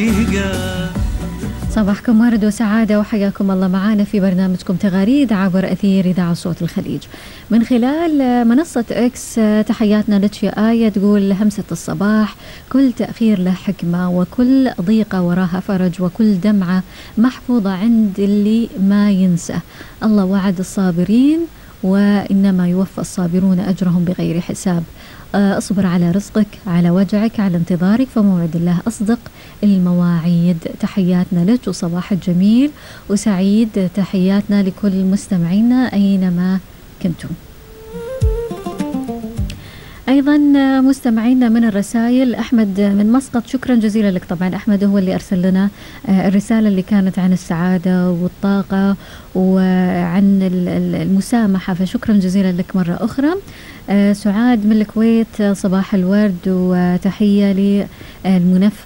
صباحكم ورد وسعادة وحياكم الله معنا في برنامجكم تغاريد عبر أثير إذاعة صوت الخليج من خلال منصة إكس. تحياتنا لك يا آية، تقول همسة الصباح كل تأخير له حكمة وكل ضيقة وراها فرج وكل دمعة محفوظة عند اللي ما ينسى. الله وعد الصابرين وإنما يوفى الصابرون أجرهم بغير حساب. اصبر على رزقك، على وجعك، على انتظارك، فموعد الله أصدق المواعيد. تحياتنا لك وصباح جميل وسعيد. تحياتنا لكل مستمعينا أينما كنتم. أيضا مستمعينا من الرسائل أحمد من مسقط، شكرا جزيلا لك. طبعا أحمد هو اللي أرسل لنا الرسالة اللي كانت عن السعادة والطاقة وعن المسامحة، فشكرا جزيلا لك مرة أخرى. سعاد من الكويت، صباح الورد وتحية للمنفذ